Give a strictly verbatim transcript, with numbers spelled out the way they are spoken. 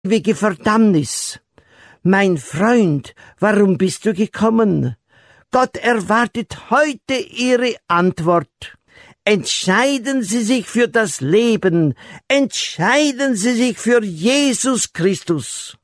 ewige Verdammnis. Mein Freund, warum bist du gekommen? Gott erwartet heute Ihre Antwort. Entscheiden Sie sich für das Leben. Entscheiden Sie sich für Jesus Christus.